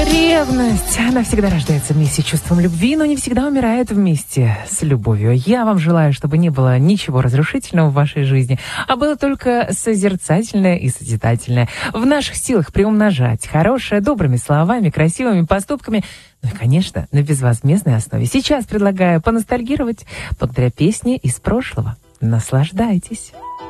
Ревность, она всегда рождается вместе с чувством любви, но не всегда умирает вместе с любовью. Я вам желаю, чтобы не было ничего разрушительного в вашей жизни, а было только созерцательное и созидательное. В наших силах приумножать хорошее добрыми словами, красивыми поступками, ну и, конечно, на безвозмездной основе. Сейчас предлагаю поностальгировать благодаря песне из прошлого. Наслаждайтесь.